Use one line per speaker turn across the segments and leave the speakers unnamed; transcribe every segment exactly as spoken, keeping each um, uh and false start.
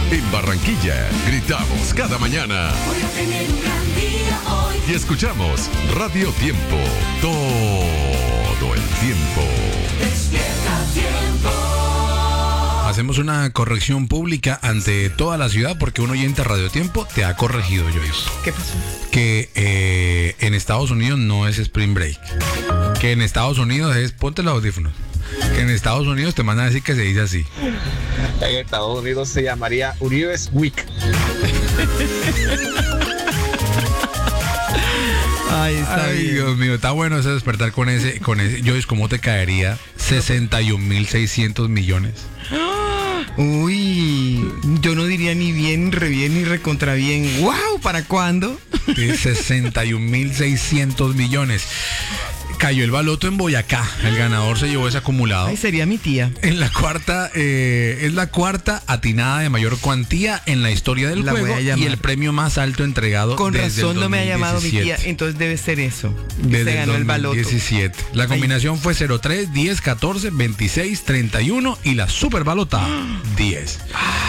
En Barranquilla, gritamos cada mañana.
Voy a tener un gran día hoy.
Y escuchamos Radio Tiempo todo el tiempo.
Despierta Tiempo.
Hacemos una corrección pública ante toda la ciudad porque un oyente de Radio Tiempo te ha corregido, Joyce.
¿Qué pasó?
Que eh, en Estados Unidos no es Spring Break. Que en Estados Unidos es, ponte los audífonos. Que en Estados Unidos te mandan a decir que se dice así.
En Estados Unidos se llamaría Uribe's Week.
Ay, está
Ay,
bien.
Dios mío, está bueno ese despertar con ese, con ese. Joyce, ¿cómo te caería sesenta y un mil seiscientos millones?
Uy, yo no diría ni bien, re bien, ni recontra bien. ¡Wow! ¿Para cuándo?
sesenta y un mil seiscientos millones. Cayó el baloto en Boyacá. El ganador se llevó ese acumulado.
Ay, sería mi tía.
En la cuarta, eh, es la cuarta atinada de mayor cuantía en la historia del
La voy
juego
a llamar.
y el premio más alto entregado
Con
desde
razón
el
no me ha llamado mi tía.
dos mil diecisiete.
Entonces debe ser eso. que
Desde
se ganó el baloto.
dos mil diecisiete. La combinación fue cero tres, diez, catorce, veintiséis, treinta y uno y la super balota diez.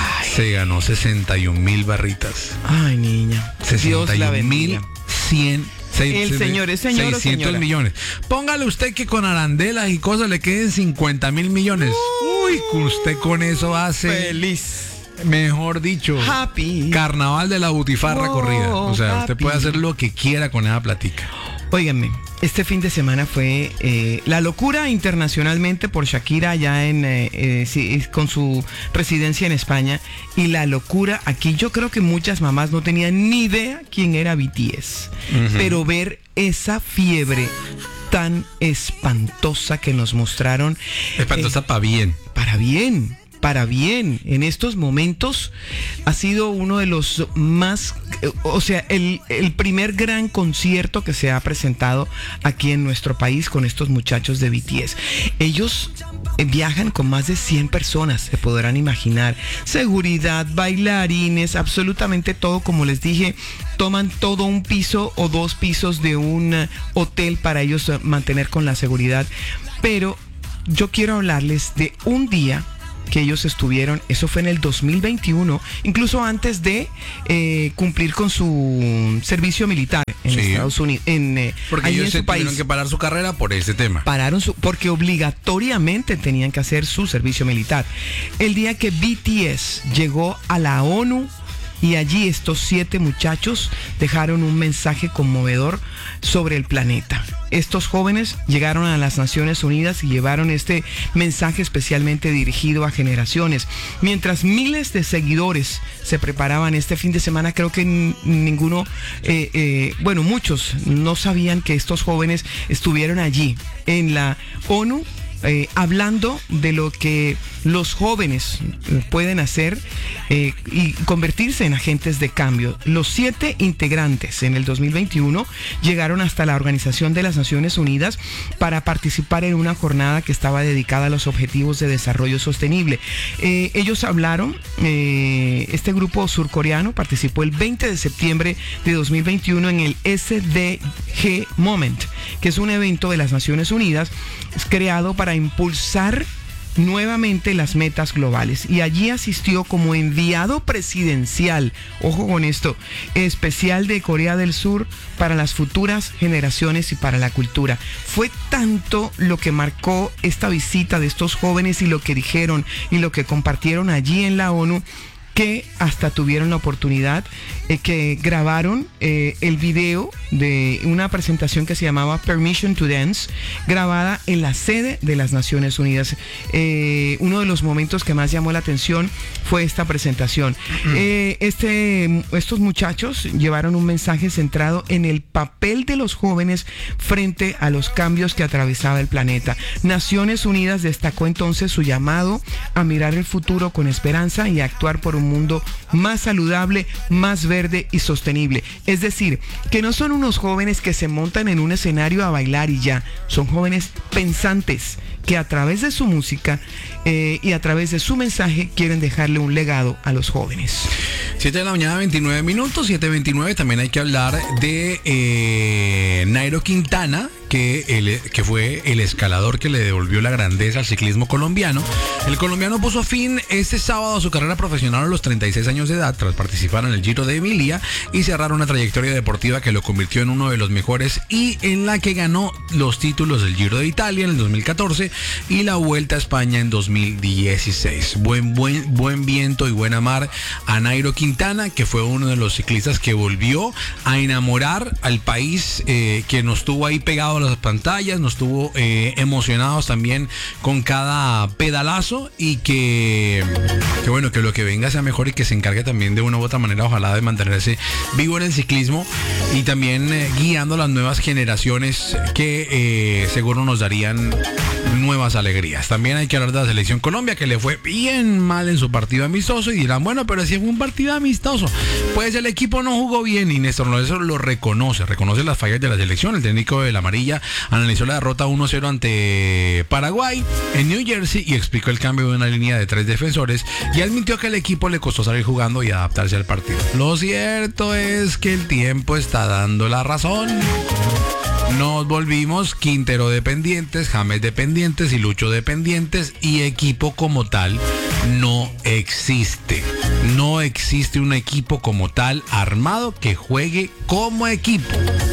Se ganó sesenta y un mil barritas.
Ay, niña. Dios la
sesenta y un mil
bendiga.
cien.
El señor, ¿es señor o
seiscientos
señora?
millones. Póngale usted que con arandelas y cosas le queden cincuenta mil millones. Uy, que usted con eso hace,
Feliz.
mejor dicho,
Happy.
carnaval de la butifarra
Oh,
corrida. O sea, usted
happy.
puede hacer lo que quiera con esa platica.
Óiganme, este fin de semana fue eh, la locura internacionalmente por Shakira allá en eh, eh, sí, con su residencia en España, y la locura aquí. Yo creo que muchas mamás no tenían ni idea quién era B T S,
Ujú.
pero ver esa fiebre tan espantosa que nos mostraron,
Espantosa para bien.
para bien, para bien. En estos momentos ha sido uno de los más, eh, o sea, el, el primer gran concierto que se ha presentado aquí en nuestro país con estos muchachos de B T S. Ellos eh, viajan con más de cien personas, se podrán imaginar. Seguridad, bailarines, absolutamente todo. Como les dije, toman todo un piso o dos pisos de un eh, hotel para ellos eh, mantener con la seguridad. Pero yo quiero hablarles de un día que ellos estuvieron, eso fue en el dos mil veintiuno, incluso antes de eh, cumplir con su servicio militar en
Sí.
Estados Unidos, en, eh,
Porque
ahí
ellos
en
se
su país.
tuvieron que parar su carrera por ese tema.
Pararon su, porque obligatoriamente tenían que hacer su servicio militar. El día que B T S llegó a la ONU, y allí estos siete muchachos dejaron un mensaje conmovedor sobre el planeta. Estos jóvenes llegaron a las Naciones Unidas y llevaron este mensaje especialmente dirigido a generaciones. Mientras miles de seguidores se preparaban este fin de semana, creo que n- ninguno, eh, eh, bueno, muchos no sabían que estos jóvenes estuvieron allí en la ONU. Eh, hablando de lo que los jóvenes eh, pueden hacer eh, y convertirse en agentes de cambio. Los siete integrantes en el dos mil veintiuno llegaron hasta la Organización de las Naciones Unidas para participar en una jornada que estaba dedicada a los objetivos de desarrollo sostenible. Eh, ellos hablaron, eh, este grupo surcoreano participó el veinte de septiembre de dos mil veintiuno en el S D G Moment, que es un evento de las Naciones Unidas creado para impulsar nuevamente las metas globales, y allí asistió como enviado presidencial, ojo con esto, especial de Corea del Sur para las futuras generaciones y para la cultura. Fue tanto lo que marcó esta visita de estos jóvenes y lo que dijeron y lo que compartieron allí en la ONU, que hasta tuvieron la oportunidad eh, que grabaron eh, el video de una presentación que se llamaba Permission to Dance, grabada en la sede de las Naciones Unidas. Eh, uno de los momentos que más llamó la atención fue esta presentación. Eh, este, estos muchachos llevaron un mensaje centrado en el papel de los jóvenes frente a los cambios que atravesaba el planeta. Naciones Unidas destacó entonces su llamado a mirar el futuro con esperanza y a actuar por un mundo más saludable, más verde y sostenible. Es decir, que no son unos jóvenes que se montan en un escenario a bailar y ya, son jóvenes pensantes que a través de su música eh, y a través de su mensaje quieren dejarle un legado a los jóvenes.
siete de la mañana, veintinueve minutos, siete veintinueve. También hay que hablar de eh, Nairo Quintana, que, el, que fue el escalador que le devolvió la grandeza al ciclismo colombiano. El colombiano puso fin este sábado a su carrera profesional a los treinta y seis años de edad tras participar en el Giro de Emilia y cerrar una trayectoria deportiva que lo convirtió en uno de los mejores y en la que ganó los títulos del Giro de Italia en el dos mil catorce y la Vuelta a España en dos mil dieciséis. Buen, buen, buen viento y buena mar a Nairo Quintana, que fue uno de los ciclistas que volvió a enamorar al país, eh, que nos tuvo ahí pegado a las pantallas, nos tuvo eh, emocionados también con cada pedalazo y que, que bueno, que lo que venga sea mejor y que se encargue también de una u otra manera, ojalá, de mantenerse vivo en el ciclismo y también eh, guiando a las nuevas generaciones que eh, seguro nos darían nuevas alegrías. También hay que hablar de la selección Colombia, que le fue bien mal en su partido amistoso y dirán, bueno, pero si fue un partido amistoso, pues el equipo no jugó bien y Néstor Lorenzo lo reconoce, reconoce las fallas de la selección. El técnico de la amarilla analizó la derrota uno cero ante Paraguay en New Jersey y explicó el cambio de una línea de tres defensores y admitió que al equipo le costó salir jugando y adaptarse al partido. Lo cierto es que el tiempo está dando la razón. Nos volvimos Quintero dependientes, James dependientes y Lucho dependientes y equipo como tal no existe. No existe un equipo como tal armado que juegue como equipo.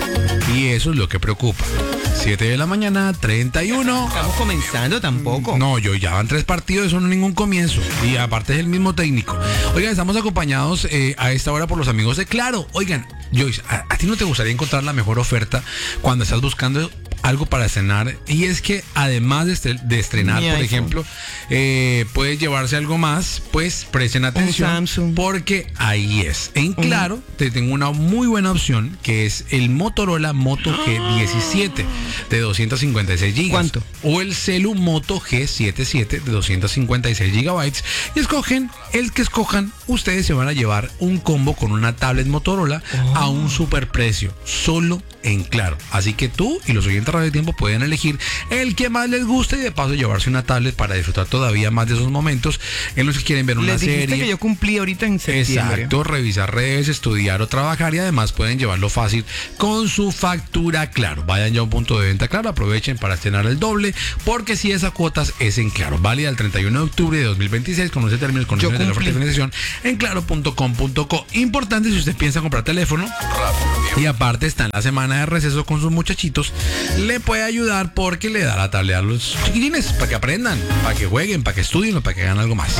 Y eso es lo que preocupa. siete de la mañana, treinta y uno.
Estamos comenzando tampoco.
No, yo ya van tres partidos, eso no es ningún comienzo. Y aparte es el mismo técnico. Oigan, estamos acompañados eh, a esta hora por los amigos de Claro. Oigan, Joyce, ¿a, ¿a ti no te gustaría encontrar la mejor oferta cuando estás buscando algo para estrenar? Y es que además de, estre- de estrenar,
Mi
por
iPhone.
ejemplo, eh, puedes llevarse algo más, pues presten atención.
Samsung.
Porque ahí es. En Claro, te tengo una muy buena opción, que es el Motorola Moto G diecisiete de doscientos cincuenta y seis gigas.
¿Cuánto?
O el Celu Moto G setenta y siete de doscientos cincuenta y seis gigabytes. Y escogen el que escojan, ustedes se van a llevar un combo con una tablet Motorola
Oh.
a un super precio, solo en Claro. Así que tú y los oyentes de Radio Tiempo pueden elegir el que más les guste y de paso llevarse una tablet para disfrutar todavía más de esos momentos en los que quieren ver una
Les dijiste
serie.
que yo cumplí ahorita en septiembre.
Exacto, revisar redes, estudiar o trabajar y además pueden llevarlo fácil con su factura Claro. Vayan ya a un punto de venta Claro, aprovechen para estrenar el doble, porque si esas cuotas es en Claro. Válida el treinta y uno de octubre de dos mil veintiséis. Conoce términos, condiciones de la oferta y financiación en claro punto com punto co. Importante si usted piensa comprar teléfono y aparte está en la semana de receso con sus muchachitos, le puede ayudar porque le da la tablet a los chiquitines para que aprendan, para que jueguen, para que estudien o para que hagan algo más.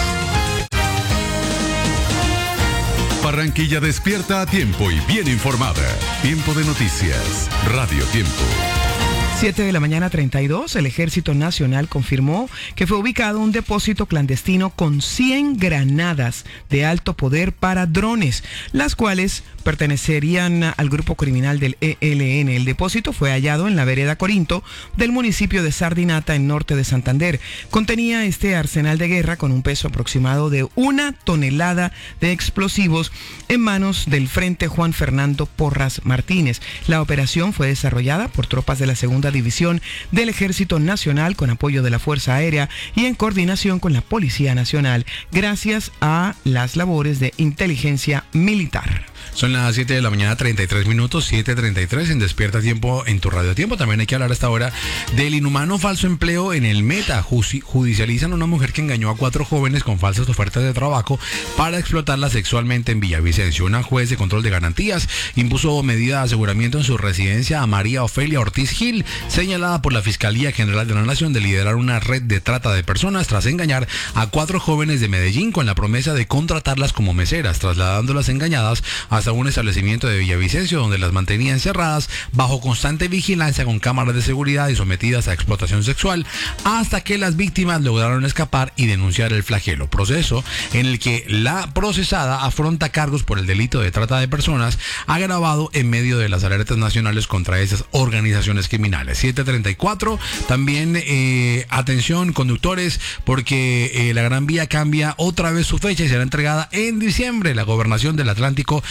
Barranquilla despierta a tiempo y bien informada. Tiempo de noticias. Radio Tiempo.
siete de la mañana, treinta y dos, el Ejército Nacional confirmó que fue ubicado un depósito clandestino con cien granadas de alto poder para drones, las cuales pertenecerían al grupo criminal del E L N. El depósito fue hallado en la vereda Corinto del municipio de Sardinata, en norte de Santander. Contenía este arsenal de guerra con un peso aproximado de una tonelada de explosivos en manos del Frente Juan Fernando Porras Martínez. La operación fue desarrollada por tropas de la segunda División del Ejército Nacional con apoyo de la Fuerza Aérea y en coordinación con la Policía Nacional, gracias a las labores de inteligencia militar.
Son las siete de la mañana, treinta y tres minutos, siete treinta y tres en Despierta Tiempo en tu Radio Tiempo. También hay que hablar a esta hora del inhumano falso empleo en el Meta. Juci- judicializan a una mujer que engañó a cuatro jóvenes con falsas ofertas de trabajo para explotarlas sexualmente en Villavicencio. Una juez de control de garantías impuso medida de aseguramiento en su residencia a María Ofelia Ortiz Gil, señalada por la Fiscalía General de la Nación de liderar una red de trata de personas tras engañar a cuatro jóvenes de Medellín con la promesa de contratarlas como meseras, trasladándolas engañadas hasta un establecimiento de Villavicencio donde las mantenía encerradas bajo constante vigilancia con cámaras de seguridad y sometidas a explotación sexual hasta que las víctimas lograron escapar y denunciar el flagelo, proceso en el que la procesada afronta cargos por el delito de trata de personas agravado en medio de las alertas nacionales contra esas organizaciones criminales. siete treinta y cuatro, también eh, atención conductores porque eh, la Gran Vía cambia otra vez su fecha y será entregada en diciembre. La Gobernación del Atlántico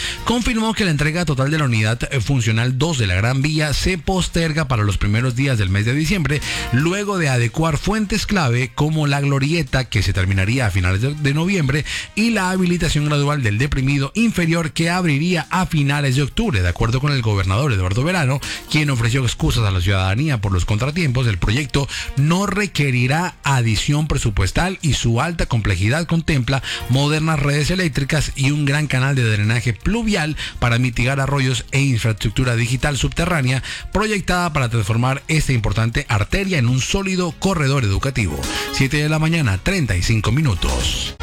confirmó que la entrega total de la unidad funcional dos de la Gran Vía se posterga para los primeros días del mes de diciembre, luego de adecuar fuentes clave como la glorieta, que se terminaría a finales de noviembre, y la habilitación gradual del deprimido inferior, que abriría a finales de octubre. De acuerdo con el gobernador Eduardo Verano, quien ofreció excusas a la ciudadanía por los contratiempos, el proyecto no requerirá adición presupuestal y su alta complejidad contempla modernas redes eléctricas y un gran canal de drenaje pluvial para mitigar arroyos e infraestructura digital subterránea proyectada para transformar esta importante arteria en un sólido corredor educativo. siete de la mañana, treinta y cinco minutos.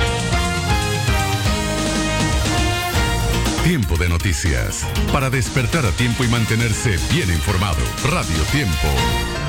Tiempo de noticias. Para despertar a tiempo y mantenerse bien informado. Radio Tiempo.